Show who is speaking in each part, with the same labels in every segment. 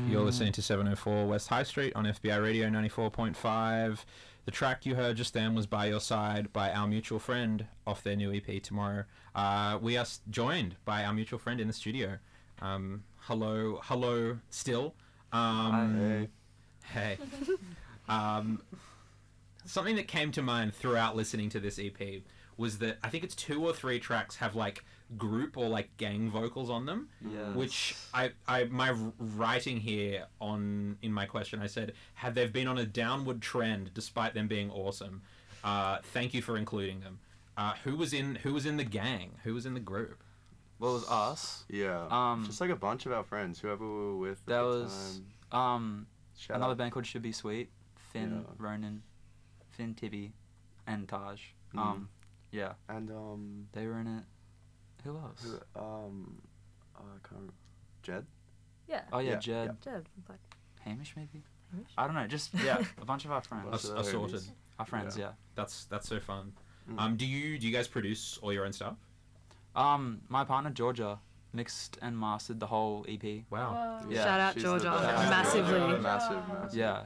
Speaker 1: You're listening to 704 West High Street on FBI Radio 94.5. The track you heard just then was By Your Side by Our Mutual Friend off their new EP Tomorrow. We are joined by our mutual friend in the studio. Hello, still. Hey. Something that came to mind throughout listening to this EP was that I think it's 2 or 3 tracks have like group or like gang vocals on them.
Speaker 2: Yes.
Speaker 1: Which my writing here in my question, I said, have they been on a downward trend despite them being awesome? Thank you for including them. Who was in the gang? Who was in the group?
Speaker 2: Well, it was us.
Speaker 3: Yeah. Just like a bunch of our friends, whoever we were with.
Speaker 2: There
Speaker 3: at the
Speaker 2: was
Speaker 3: time.
Speaker 2: another band called Should Be Sweet. Finn,
Speaker 3: Yeah.
Speaker 2: Ronan, Finn, Tibby, and Taj. Yeah.
Speaker 3: And
Speaker 2: They were in it. Who else?
Speaker 3: I can't remember. Jed.
Speaker 4: Yeah.
Speaker 2: Oh yeah,
Speaker 3: Yeah,
Speaker 2: Jed.
Speaker 4: Jed, like,
Speaker 2: Hamish maybe.
Speaker 4: Hamish?
Speaker 2: I don't know. Just a bunch of our friends.
Speaker 1: Assorted.
Speaker 2: Our friends, yeah.
Speaker 1: That's so fun.
Speaker 3: Mm.
Speaker 1: Do you guys produce all your own stuff?
Speaker 2: My partner Georgia mixed and mastered the whole EP.
Speaker 1: Wow.
Speaker 2: Yeah.
Speaker 4: Shout out
Speaker 3: She's
Speaker 4: Georgia,
Speaker 3: the best.
Speaker 4: massively.
Speaker 3: Massive.
Speaker 2: Yeah,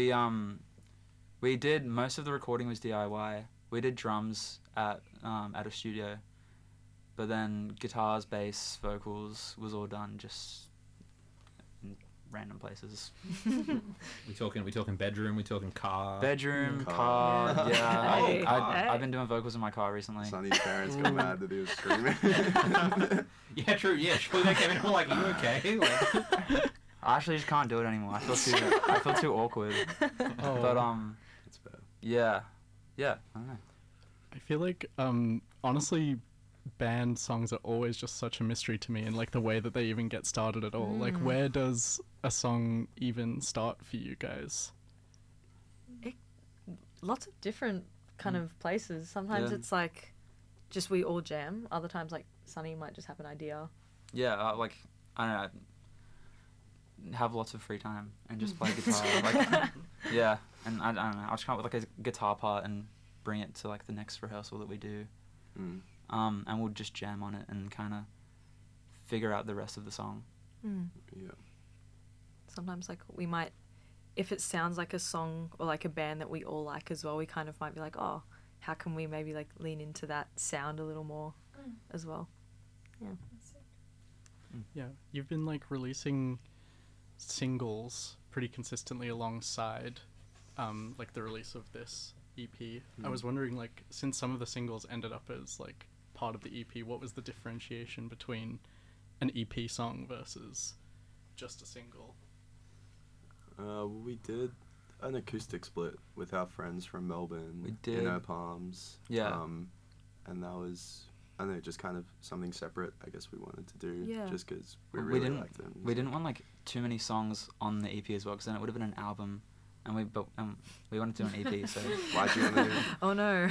Speaker 2: we did most of the recording was DIY. We did drums at a studio, but then guitars, bass, vocals was all done just in random places.
Speaker 1: We talking bedroom. We talking car.
Speaker 2: Bedroom,
Speaker 3: Car.
Speaker 2: car. Yeah,
Speaker 4: Hey.
Speaker 2: I've been doing vocals in my car recently.
Speaker 3: Sonny's parents got mad that he was screaming.
Speaker 1: Yeah, true. Yeah, surely they came in and were like, "Are you okay?" Like,
Speaker 2: I actually just can't do it anymore. I feel too awkward. But
Speaker 3: It's bad.
Speaker 2: yeah. I don't know.
Speaker 5: I feel like, honestly, band songs are always just such a mystery to me, and like the way that they even get started at all. Like, where does a song even start for you guys?
Speaker 4: Lots of different kind of places. Sometimes
Speaker 2: Yeah.
Speaker 4: it's like just we all jam. Other times, like, Sonny might just have an idea.
Speaker 2: Yeah, like I don't know, have lots of free time and just play guitar. Like, yeah, and I don't know. I'll just come up with like a guitar part and bring it to like the next rehearsal that we do,
Speaker 3: Mm.
Speaker 2: and we'll just jam on it and kind of figure out the rest of the song.
Speaker 3: Yeah.
Speaker 4: Sometimes, like, we might, if it sounds like a song or like a band that we all like as well, we kind of might be like, oh, how can we maybe like lean into that sound a little more as well.
Speaker 5: Yeah, you've been like releasing singles pretty consistently alongside like the release of this EP. I was wondering, like, since some of the singles ended up as like part of the EP, what was the differentiation between an EP song versus just a single?
Speaker 3: We did an acoustic split with our friends from Melbourne.
Speaker 2: We did.
Speaker 3: In our palms.
Speaker 2: Yeah.
Speaker 3: And that was, I don't know, just kind of something separate, I guess we wanted to do.
Speaker 4: Yeah.
Speaker 3: Just because we
Speaker 2: We
Speaker 3: really
Speaker 2: didn't-
Speaker 3: liked them.
Speaker 2: We didn't want like too many songs on the EP as well, because then it would have been an album, and we wanted to do an EP. So
Speaker 3: Why'd you want to do
Speaker 4: Oh no.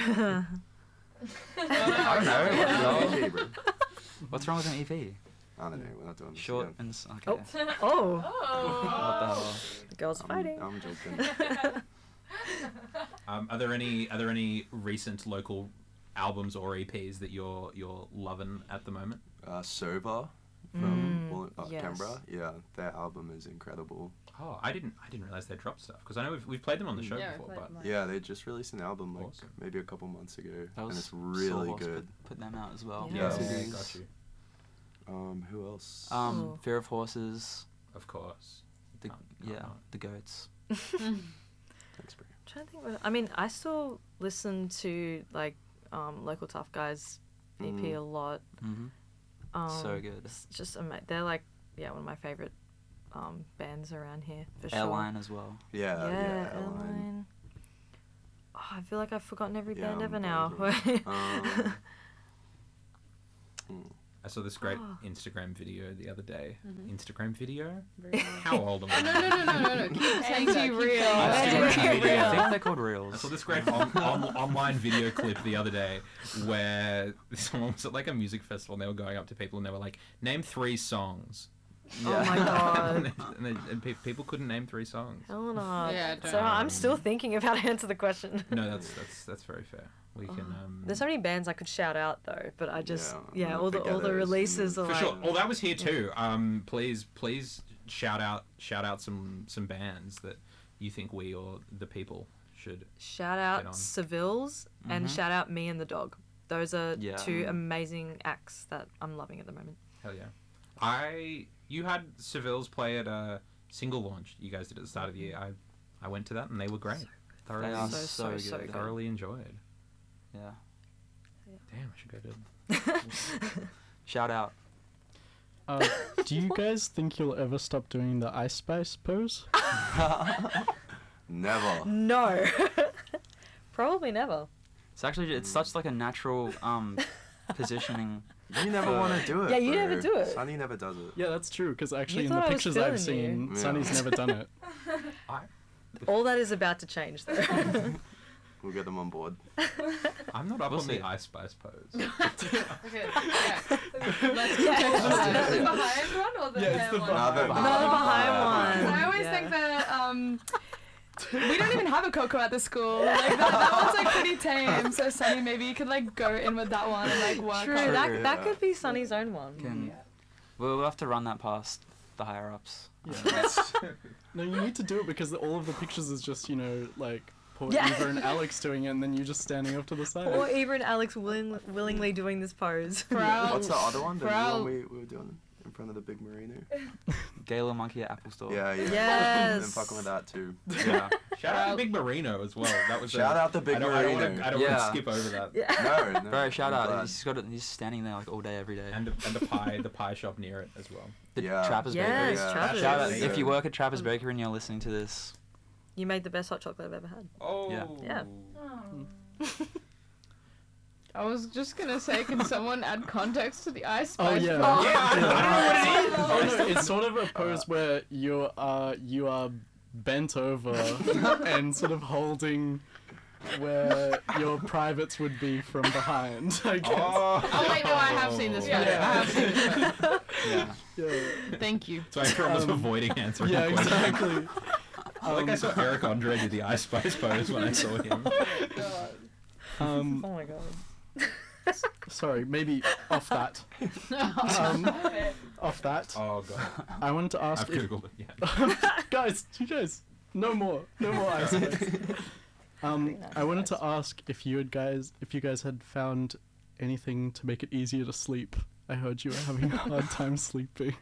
Speaker 2: I don't know.
Speaker 3: an EP, bro?
Speaker 2: What's wrong with an EP?
Speaker 3: I don't know, we're not doing this
Speaker 2: Short
Speaker 3: again.
Speaker 2: and okay.
Speaker 4: Oh,
Speaker 2: What the hell?
Speaker 4: the girls fighting.
Speaker 3: I'm joking.
Speaker 1: are there any recent local albums or EPs that you're loving at the moment?
Speaker 3: Sova from
Speaker 4: yes.
Speaker 3: Canberra. Yeah, their album is incredible.
Speaker 1: Oh, I didn't realize they dropped stuff, because I know we've played them on the show
Speaker 6: Yeah,
Speaker 1: before,
Speaker 6: we've played
Speaker 1: but
Speaker 6: them.
Speaker 3: Yeah, they just released an album like
Speaker 1: Awesome.
Speaker 3: maybe a couple months ago,
Speaker 2: That was
Speaker 3: and it's really
Speaker 2: Soul Boss
Speaker 3: good.
Speaker 2: Put them out as well.
Speaker 4: Yeah.
Speaker 3: Yes, it is.
Speaker 1: got you.
Speaker 3: Who else?
Speaker 4: Oh.
Speaker 2: Fear of Horses.
Speaker 1: Of course.
Speaker 2: The,
Speaker 1: Can't
Speaker 2: yeah,
Speaker 1: not.
Speaker 2: the Goats.
Speaker 3: Thanks, bro.
Speaker 4: Trying to think. I mean, I still listen to like Local Tough Guys EP a lot.
Speaker 2: Mm-hmm. So good.
Speaker 4: It's just they're like one of my favorite bands around here for sure.
Speaker 2: Airline as well.
Speaker 3: Yeah, Airline.
Speaker 4: Airline. Oh, I feel like I've forgotten every
Speaker 3: Yeah,
Speaker 4: band
Speaker 3: I'm
Speaker 4: ever now.
Speaker 3: blanking.
Speaker 1: I saw this great
Speaker 4: Oh.
Speaker 1: Instagram video the other day.
Speaker 6: Mhm.
Speaker 1: Instagram video?
Speaker 6: Very nice.
Speaker 1: How old am I?
Speaker 6: No. Keep saying that. Keep
Speaker 4: Anti-real.
Speaker 6: saying
Speaker 2: I
Speaker 6: that.
Speaker 4: Anti-real.
Speaker 2: think they're called
Speaker 1: I
Speaker 2: Reels.
Speaker 1: saw this great online video clip the other day where someone was at like a music festival and they were going up to people and they were like, name 3 songs.
Speaker 4: Oh my god.
Speaker 1: and people couldn't name 3 songs.
Speaker 4: Hell no.
Speaker 6: Yeah, don't.
Speaker 4: So I'm still thinking of how to answer the question.
Speaker 1: No, that's very fair. We can
Speaker 4: There's so many bands I could shout out though, but I just
Speaker 3: Yeah,
Speaker 4: all the
Speaker 3: forget it.
Speaker 4: releases are
Speaker 1: for
Speaker 4: like
Speaker 1: sure. Oh, that was here too. Please shout out some bands that you think we or the people should.
Speaker 4: Shout
Speaker 1: Get on.
Speaker 4: out Seville's and
Speaker 2: Mhm.
Speaker 4: shout out Me and the Dog. Those are
Speaker 2: Yeah.
Speaker 4: two amazing acts that I'm loving at the moment.
Speaker 1: Hell yeah. You had Seville's play at a single launch you guys did at the start of the year. I went to that and they were great.
Speaker 2: They
Speaker 1: Thoroughly,
Speaker 2: are
Speaker 4: So,
Speaker 2: so
Speaker 4: so
Speaker 2: good.
Speaker 4: good.
Speaker 1: thoroughly enjoyed.
Speaker 2: Yeah.
Speaker 1: Damn, I should go to.
Speaker 2: Shout out.
Speaker 5: Do you guys think you'll ever stop doing the Ice Spice pose?
Speaker 3: Never.
Speaker 4: No. Probably never.
Speaker 2: It's actually it's such like a natural positioning.
Speaker 3: You never want to do it.
Speaker 4: Yeah, you
Speaker 3: bro.
Speaker 4: never do it.
Speaker 3: Sunny never does it.
Speaker 5: Yeah, that's true. Because actually,
Speaker 4: You
Speaker 5: in the
Speaker 4: thought I was
Speaker 5: pictures I've
Speaker 4: feeling you.
Speaker 5: seen,
Speaker 3: Yeah.
Speaker 5: Sunny's never done it.
Speaker 4: All that is about to change, though.
Speaker 3: We'll get them on board.
Speaker 1: I'm not up
Speaker 2: We'll
Speaker 1: on
Speaker 2: see.
Speaker 1: the Ice Spice pose.
Speaker 6: Okay, yeah. Let's
Speaker 4: Yeah.
Speaker 6: the behind one or the
Speaker 5: Yeah, it's
Speaker 6: hair
Speaker 5: the
Speaker 6: one?
Speaker 3: behind
Speaker 4: No, the behind one.
Speaker 6: I always
Speaker 4: Yeah.
Speaker 6: think that we don't even have a Coco at the school. Like that one's like pretty tame. So Sunny, maybe you could like go in with that one and like work
Speaker 4: True,
Speaker 6: on.
Speaker 4: that
Speaker 3: Yeah.
Speaker 4: could be Sunny's own one.
Speaker 2: Can, we'll have to run that past the higher ups.
Speaker 5: Yeah. No, you need to do it because all of the pictures is just, like poor
Speaker 4: Yeah.
Speaker 5: Eva and Alex doing it and then you just standing off to the side.
Speaker 4: Or Eva and Alex willingly doing this pose.
Speaker 6: For our,
Speaker 3: What's the other one? The
Speaker 6: For
Speaker 3: new
Speaker 6: our-
Speaker 3: one we were doing in front of the big marina.
Speaker 2: Gala Monkey at Apple Store.
Speaker 3: Yeah, yeah.
Speaker 4: Yes.
Speaker 3: And fucking with that too.
Speaker 1: Yeah. Shout out to Big Marino as well. That was
Speaker 3: Shout out to Big
Speaker 1: I don't
Speaker 3: Marino.
Speaker 1: want to
Speaker 2: Yeah.
Speaker 1: skip over that.
Speaker 4: Yeah.
Speaker 3: No,
Speaker 2: Bro, shout
Speaker 3: I'm
Speaker 2: out.
Speaker 3: glad.
Speaker 2: He's standing there like all day, every day.
Speaker 1: And the pie shop near it as well.
Speaker 2: The
Speaker 3: Yeah.
Speaker 2: Trappers
Speaker 4: Yes,
Speaker 2: Bakery.
Speaker 3: Yeah.
Speaker 4: Trappers.
Speaker 2: Shout out
Speaker 3: Yeah.
Speaker 2: if you work at Trappers Bakery and you're listening to this.
Speaker 4: You made the best hot chocolate I've ever had.
Speaker 1: Oh.
Speaker 4: Yeah.
Speaker 6: I was just gonna say, can someone add context to the Ice
Speaker 5: Oh,
Speaker 6: Spice?
Speaker 5: yeah.
Speaker 6: pose?
Speaker 1: Yeah, I don't know what it is.
Speaker 5: Oh no, it's sort of a pose where you are bent over and sort of holding where your privates would be from behind, I guess.
Speaker 6: Oh wait, no, I have seen this photo.
Speaker 5: Yeah.
Speaker 6: I have seen this photo.
Speaker 2: Yeah.
Speaker 5: Yeah,
Speaker 6: Thank you.
Speaker 1: So I'm almost avoiding answering
Speaker 5: yeah,
Speaker 1: the question.
Speaker 5: exactly.
Speaker 1: I think I saw Eric Andre do the Ice Spice pose when I saw him.
Speaker 5: Um,
Speaker 4: Oh my god.
Speaker 5: sorry, maybe off that. Off that.
Speaker 1: Oh god.
Speaker 5: I wanted to ask
Speaker 1: I've
Speaker 5: if,
Speaker 1: googled it. Yeah.
Speaker 5: guys, no more ice spice. I wanted to ask if you guys had found anything to make it easier to sleep. I heard you were having a hard time sleeping.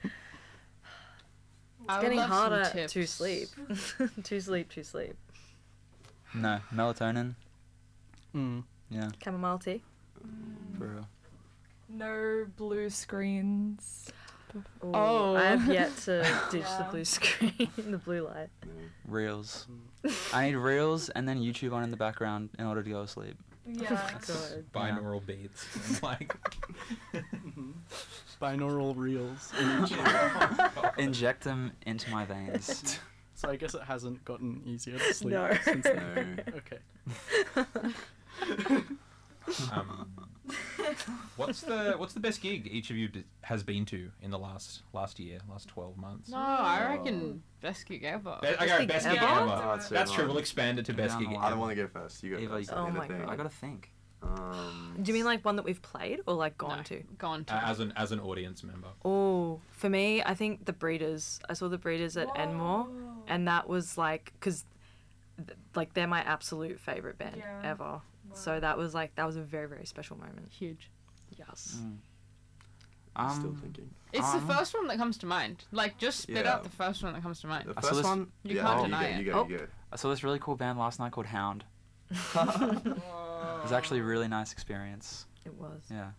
Speaker 6: I
Speaker 4: It's
Speaker 6: would
Speaker 4: getting
Speaker 6: love some
Speaker 4: harder
Speaker 6: tips.
Speaker 4: to sleep. to sleep.
Speaker 2: No, melatonin.
Speaker 5: Mm.
Speaker 2: Yeah,
Speaker 4: Chamomile tea.
Speaker 2: for real.
Speaker 7: No blue screens.
Speaker 4: Ooh,
Speaker 6: Oh.
Speaker 4: I have yet to ditch the
Speaker 7: Yeah.
Speaker 4: blue screen, the blue light.
Speaker 2: Reels. I need reels and then YouTube on in the background in order to go to sleep.
Speaker 7: Yeah.
Speaker 4: God.
Speaker 1: Binaural beats. Like
Speaker 5: Binaural reels.
Speaker 2: Inject them into my veins.
Speaker 5: So I guess it hasn't gotten easier to sleep
Speaker 4: No.
Speaker 5: since then.
Speaker 3: No.
Speaker 5: Okay.
Speaker 1: what's the best gig each of you has been to in the last year, last 12 months?
Speaker 6: No, I reckon best gig ever.
Speaker 1: Okay,
Speaker 4: gig
Speaker 1: best gig
Speaker 4: ever?
Speaker 1: ever.
Speaker 3: Oh, it's so
Speaker 1: That's true.
Speaker 3: hard.
Speaker 1: We'll expand it to best
Speaker 2: Yeah,
Speaker 1: gig
Speaker 2: no,
Speaker 3: I don't
Speaker 1: ever.
Speaker 3: want to go first. You go
Speaker 2: Eva,
Speaker 3: first.
Speaker 2: you-
Speaker 3: I
Speaker 4: Oh
Speaker 3: need to
Speaker 4: my
Speaker 3: think.
Speaker 4: God.
Speaker 2: I gotta think.
Speaker 4: Do you mean like one that we've played or like gone
Speaker 6: No,
Speaker 4: to?
Speaker 6: Gone to.
Speaker 1: As an audience member.
Speaker 4: Oh, for me, I think the Breeders. I saw the Breeders at Enmore, and that was like, cause, like they're my absolute favorite band
Speaker 7: Yeah.
Speaker 4: ever. So that was a very very special moment.
Speaker 6: Huge.
Speaker 4: Yes.
Speaker 2: Mm.
Speaker 3: I'm still thinking.
Speaker 6: It's the first one that comes to mind. Like, just spit
Speaker 3: Yeah.
Speaker 6: out the first one that comes to mind.
Speaker 3: The
Speaker 2: I saw
Speaker 3: first
Speaker 2: this-
Speaker 3: one.
Speaker 6: You
Speaker 3: yeah,
Speaker 6: can't
Speaker 3: you
Speaker 6: deny
Speaker 3: go,
Speaker 6: it.
Speaker 3: You go.
Speaker 4: Oh.
Speaker 3: You go.
Speaker 2: I saw this really cool band last night called Hound. It was actually a really nice experience.
Speaker 4: It was.
Speaker 2: Yeah.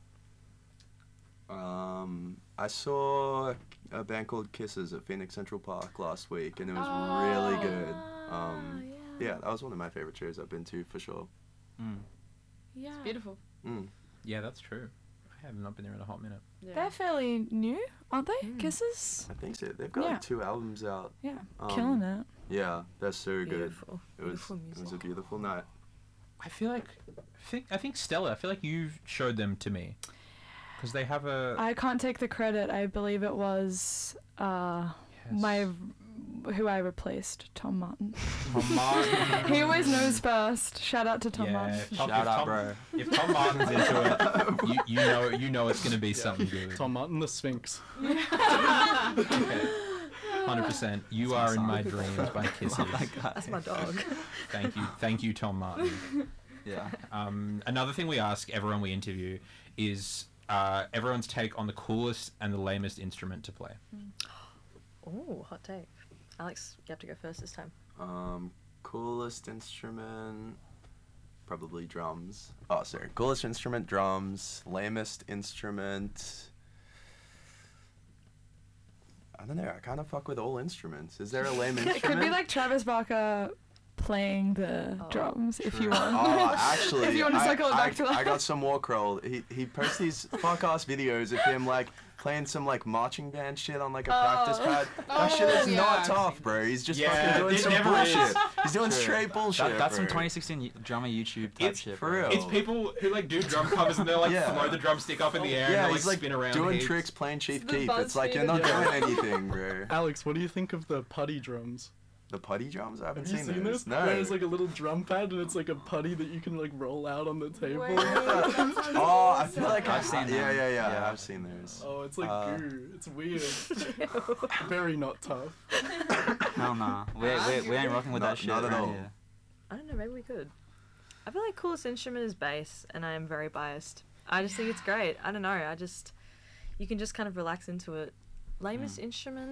Speaker 3: I saw a band called Kisses at Phoenix Central Park last week, and it was really good. Yeah, that was one of my favorite shows I've been to for sure.
Speaker 2: Mm.
Speaker 7: Yeah.
Speaker 6: It's beautiful.
Speaker 3: Mm.
Speaker 1: Yeah, that's true. I have not been there in a hot minute.
Speaker 7: They're fairly new, aren't they?
Speaker 4: Mm.
Speaker 7: Kisses?
Speaker 3: I think so. They've got
Speaker 7: Yeah.
Speaker 3: like 2 albums out.
Speaker 7: Yeah.
Speaker 3: Um,
Speaker 7: Killing it.
Speaker 3: Yeah, they're so good.
Speaker 4: Beautiful.
Speaker 3: It was
Speaker 4: Beautiful
Speaker 3: it was a
Speaker 4: music.
Speaker 3: beautiful night.
Speaker 1: I feel like I think Stella. I feel like you've showed them to me because they have a
Speaker 7: I can't take the credit. I believe it was
Speaker 1: yes.
Speaker 7: who I replaced, Tom Martin.
Speaker 1: Tom Martin.
Speaker 7: He always knows first. Shout out to Tom
Speaker 1: Yeah,
Speaker 7: Martin.
Speaker 1: if Tom-
Speaker 2: Shout
Speaker 1: if
Speaker 2: out,
Speaker 1: Tom-
Speaker 2: bro.
Speaker 1: If Tom Martin's into it, you know it's gonna be something good.
Speaker 5: Tom Martin, the Sphinx.
Speaker 1: Okay. 100%. You Are in My Dreams by Kisses.
Speaker 2: Oh my God.
Speaker 4: That's my dog.
Speaker 1: Thank you, Tom Martin.
Speaker 2: Yeah.
Speaker 1: Another thing we ask everyone we interview is everyone's take on the coolest and the lamest instrument to play.
Speaker 4: Oh, hot take. Alex, you have to go first this time.
Speaker 3: Coolest instrument, probably drums. Oh, sorry. Coolest instrument, drums. Lamest instrument. I don't know. I kind of fuck with all instruments. Is there a lame instrument?
Speaker 7: It could be like Travis Barker playing the drums if you want.
Speaker 3: Oh, actually,
Speaker 7: if you want to cycle it back to that.
Speaker 3: I got some more Kroll. He posts these fuck ass videos of him like playing some like marching band shit on like a practice pad. That shit is not tough, bro. He's just fucking doing
Speaker 1: it
Speaker 3: some
Speaker 1: never
Speaker 3: bullshit.
Speaker 1: is.
Speaker 3: He's doing
Speaker 2: True.
Speaker 3: straight bullshit.
Speaker 2: That's some
Speaker 3: bro.
Speaker 2: 2016 drummer YouTube type
Speaker 1: It's
Speaker 2: shit.
Speaker 3: for
Speaker 2: bro.
Speaker 3: real.
Speaker 1: It's people who like do drum covers and they're like
Speaker 3: Yeah.
Speaker 1: throw the drumstick up in the air and
Speaker 3: Yeah,
Speaker 1: they
Speaker 3: he's
Speaker 1: like
Speaker 3: like
Speaker 1: spin around.
Speaker 3: doing
Speaker 1: heaps.
Speaker 3: tricks playing Chief
Speaker 6: It's the
Speaker 3: Keef. It's like you're not
Speaker 5: BuzzFeed.
Speaker 3: doing anything, bro.
Speaker 5: Alex, what do you think of the putty drums?
Speaker 3: The putty drums? I haven't
Speaker 5: Have you seen
Speaker 3: those.
Speaker 5: this?
Speaker 3: No.
Speaker 5: There's like a little drum pad and it's like a putty that you can like roll out on the table.
Speaker 3: Oh, I feel like
Speaker 2: I've seen
Speaker 3: yeah,
Speaker 2: them.
Speaker 3: yeah, yeah,
Speaker 2: Yeah.
Speaker 3: I've seen those.
Speaker 5: Oh, it's like goo. It's weird. Very not tough.
Speaker 2: Hell nah. We ain't rocking with
Speaker 3: Not-
Speaker 2: that shit
Speaker 3: not at
Speaker 2: around
Speaker 3: all.
Speaker 2: here.
Speaker 4: I don't know, maybe we could. I feel like coolest instrument is bass, and I am very biased. I just think it's great. I don't know. You can just kind of relax into it. Lamest instrument.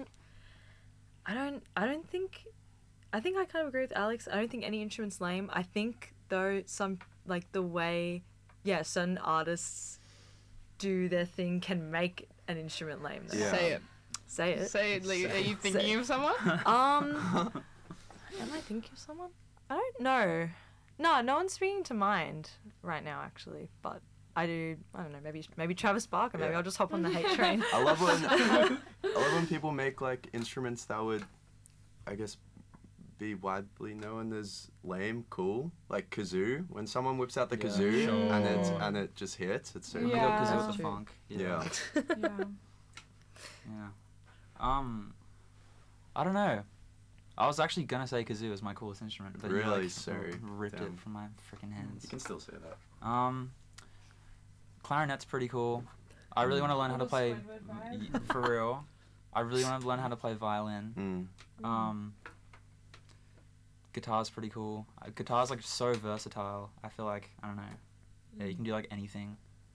Speaker 4: I think I kind of agree with Alex. I don't think any instrument's lame. I think though some like the way, certain artists do their thing can make an instrument lame. Though.
Speaker 3: Yeah.
Speaker 6: Say it.
Speaker 4: Say it.
Speaker 6: Say it. Like, are you thinking
Speaker 4: Say-
Speaker 6: of someone?
Speaker 4: Am I thinking of someone? I don't know. No one's springing to mind right now, actually. But I don't know. Maybe Travis Barker. Maybe
Speaker 3: Yeah.
Speaker 4: I'll just hop on the hate train.
Speaker 3: I love when people make like instruments that would, I guess, be widely known as lame, cool, like kazoo. When someone whips out the
Speaker 2: Yeah.
Speaker 3: kazoo and
Speaker 1: Sure.
Speaker 3: it just hits, it's so
Speaker 2: We
Speaker 7: Yeah.
Speaker 2: go kazoo
Speaker 4: That's
Speaker 2: with the
Speaker 4: true.
Speaker 2: funk.
Speaker 3: Yeah.
Speaker 7: Yeah.
Speaker 2: Yeah. I don't know. I was actually gonna say kazoo as my coolest instrument, but you,
Speaker 3: Really?
Speaker 2: like,
Speaker 3: Sorry.
Speaker 2: ripped
Speaker 3: Damn.
Speaker 2: it from my freaking hands.
Speaker 3: You can still say that.
Speaker 2: Clarinet's pretty cool. I really want to learn how to play. For real. I really want to learn how to play violin. Guitar's pretty cool. Guitar's like so versatile. I feel like I don't know. Yeah, you can do like anything.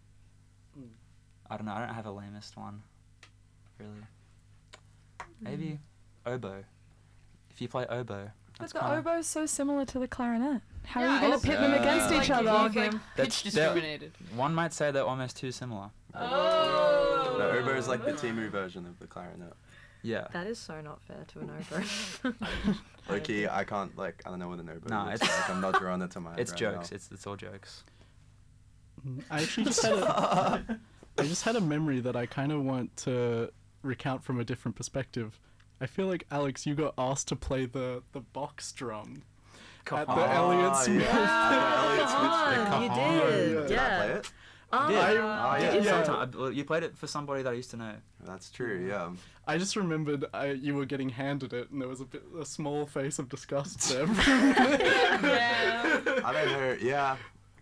Speaker 2: I don't know. I don't have a lamest one. Really. Maybe oboe. If you play oboe,
Speaker 7: But
Speaker 2: that's
Speaker 7: the
Speaker 2: kinda,
Speaker 7: oboe is so similar to the clarinet. How are
Speaker 6: Yeah,
Speaker 7: you going to
Speaker 6: it's-
Speaker 7: pit them against
Speaker 3: Yeah.
Speaker 7: each
Speaker 6: Like,
Speaker 7: other?
Speaker 6: you've, like,
Speaker 2: That's-
Speaker 6: pitch
Speaker 2: that-
Speaker 6: discriminated.
Speaker 2: one might say they're almost too similar.
Speaker 6: Oh.
Speaker 3: The oboe is like the Timu version of the clarinet.
Speaker 2: Yeah.
Speaker 4: That is so not fair to an oboe.
Speaker 3: Low-key, I can't I don't know what an oboe
Speaker 2: Nah,
Speaker 3: looks
Speaker 2: it's-
Speaker 3: like. I'm not drawing it to my head
Speaker 2: It's
Speaker 3: right
Speaker 2: jokes.
Speaker 3: now.
Speaker 2: It's all jokes.
Speaker 5: I actually just had a memory that I kind of want to recount from a different perspective. I feel like Alex, you got asked to play the box drum at the Elliott Smith.
Speaker 3: Yeah.
Speaker 4: You
Speaker 3: Did
Speaker 4: did,
Speaker 3: I
Speaker 4: yeah.
Speaker 3: play it?
Speaker 2: Yeah.
Speaker 3: yeah.
Speaker 2: Yeah. Sometime. Well, you played it for somebody that I used to know.
Speaker 3: That's true, yeah.
Speaker 5: I just remembered you were getting handed it, and there was a small face of disgust there.
Speaker 6: Yeah.
Speaker 3: I don't know, yeah.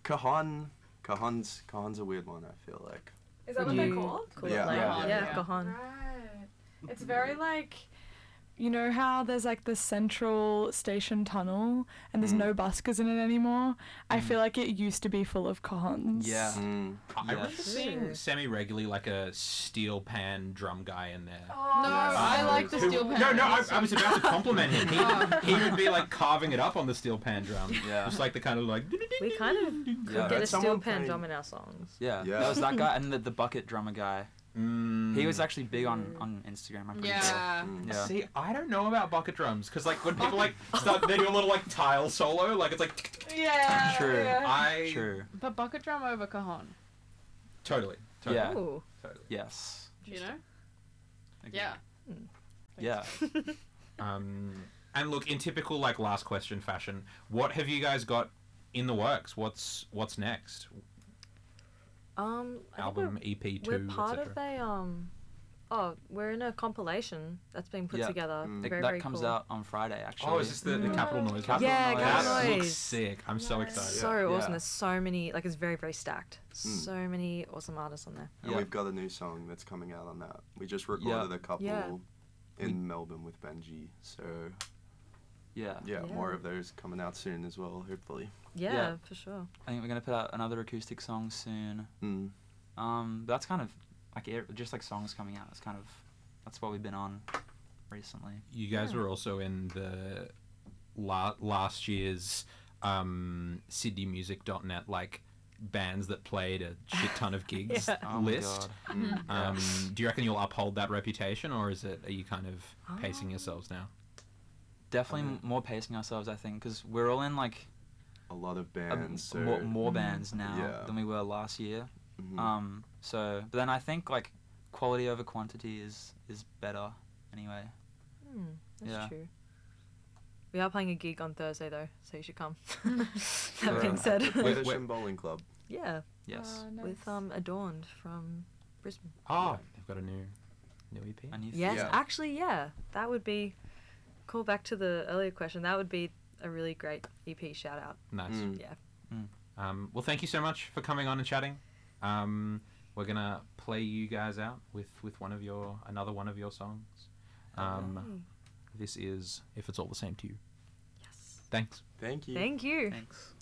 Speaker 3: Cajon's a weird one, I feel like.
Speaker 7: Is that
Speaker 4: what they're called? Cool.
Speaker 3: Yeah.
Speaker 4: Yeah,
Speaker 6: Yeah.
Speaker 4: Cajon.
Speaker 7: Right. It's very like, you know how there's like the central station tunnel and there's no buskers in it anymore? I feel like it used to be full of cajons.
Speaker 2: Yeah.
Speaker 3: Mm.
Speaker 1: I remember
Speaker 2: Yes.
Speaker 1: seeing semi-regularly like a steel pan drum guy in there.
Speaker 6: No, I like the steel pan.
Speaker 1: No, I was about to compliment him. He would be like carving it up on the steel pan drum.
Speaker 2: Yeah.
Speaker 1: Just like the kind of like.
Speaker 4: We kind of could
Speaker 2: Yeah.
Speaker 4: get a
Speaker 3: But
Speaker 4: steel
Speaker 3: someone
Speaker 4: pan
Speaker 3: played-
Speaker 4: drum in our songs.
Speaker 2: Yeah.
Speaker 3: Yeah.
Speaker 2: That was that guy and the bucket drummer guy.
Speaker 1: Mm.
Speaker 2: He was actually big on Instagram. I'm pretty sure.
Speaker 6: Yeah.
Speaker 3: Mm.
Speaker 2: Yeah.
Speaker 1: See, I don't know about bucket drums because like when people like start, they do a little like tile solo, like it's like.
Speaker 6: Yeah.
Speaker 2: True.
Speaker 1: I
Speaker 2: True.
Speaker 6: But bucket drum over cajon.
Speaker 1: totally.
Speaker 2: Yeah.
Speaker 4: Ooh.
Speaker 1: Totally.
Speaker 2: Yes.
Speaker 6: Do you know?
Speaker 2: Agree.
Speaker 6: Yeah.
Speaker 2: Yeah.
Speaker 1: And look, in typical like last question fashion, what have you guys got in the works? What's next?
Speaker 4: I think
Speaker 1: Album, EP,
Speaker 4: we're
Speaker 1: 2,
Speaker 4: part
Speaker 1: etc.
Speaker 4: of we're in a compilation that's being put
Speaker 2: Yeah.
Speaker 4: together.
Speaker 3: Mm.
Speaker 4: Very,
Speaker 2: that
Speaker 4: very
Speaker 2: comes
Speaker 4: cool.
Speaker 2: out on Friday, actually.
Speaker 1: Oh, is this the Capital Noise?
Speaker 2: Capital
Speaker 4: Yeah,
Speaker 2: Noise.
Speaker 4: Capital
Speaker 1: That
Speaker 4: Noise.
Speaker 1: looks sick. I'm so excited.
Speaker 4: So
Speaker 2: Yeah.
Speaker 4: awesome. There's so many, like it's very, very stacked. So many awesome artists on there.
Speaker 3: And
Speaker 2: Yeah.
Speaker 3: we've got a new song that's coming out on that. We just recorded a couple
Speaker 4: Yeah.
Speaker 3: in Melbourne with Benji. So
Speaker 2: Yeah.
Speaker 3: yeah,
Speaker 4: Yeah.
Speaker 3: more of those coming out soon as well, hopefully.
Speaker 4: Yeah,
Speaker 2: Yeah.
Speaker 4: for sure.
Speaker 2: I think we're gonna put out another acoustic song soon.
Speaker 3: Mm.
Speaker 2: But that's kind of like just like songs coming out. It's kind of that's what we've been on recently.
Speaker 1: You guys were also in the last year's sydneymusic.net like bands that played a shit ton of gigs
Speaker 4: Yeah.
Speaker 2: Oh my
Speaker 1: list.
Speaker 2: God.
Speaker 3: Mm.
Speaker 1: Do you reckon you'll uphold that reputation, or are you kind of pacing yourselves now?
Speaker 2: Definitely more pacing ourselves, I think, because we're all in like
Speaker 3: A lot of
Speaker 2: a-
Speaker 3: bands. So,
Speaker 2: more bands now
Speaker 3: Yeah.
Speaker 2: than we were last year.
Speaker 3: mhm.
Speaker 2: So, but then I think like quality over quantity is better anyway.
Speaker 4: That's
Speaker 2: Yeah.
Speaker 4: true. We are playing a gig on Thursday though, so you should come.
Speaker 2: Sure.
Speaker 4: That being said,
Speaker 3: Withersham Bowling Club.
Speaker 4: yeah,
Speaker 2: Yes.
Speaker 4: with Adorned from Brisbane.
Speaker 1: Oh, they've got a new EP.
Speaker 2: And you
Speaker 4: Yes,
Speaker 3: Yeah.
Speaker 4: actually, yeah, that would be. Call back to the earlier question. That would be a really great EP shout out.
Speaker 1: Nice.
Speaker 3: Mm.
Speaker 4: Yeah.
Speaker 1: Well, thank you so much for coming on and chatting. We're gonna play you guys out with another one of your songs.
Speaker 4: Yay.
Speaker 1: This is If It's All the Same to You.
Speaker 4: Yes.
Speaker 1: Thanks.
Speaker 3: Thank you.
Speaker 4: Thank you.
Speaker 2: Thanks.